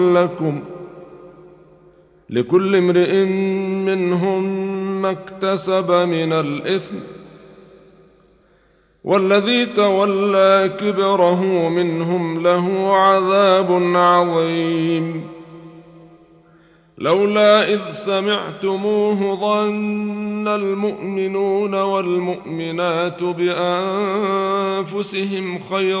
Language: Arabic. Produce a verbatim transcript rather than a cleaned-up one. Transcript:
لكم لكل امرئ منهم ما اكتسب من الإثم والذي تولى كبره منهم له عذاب عظيم. لولا إذ سمعتموه ظن المؤمنون والمؤمنات بأنفسهم خيرا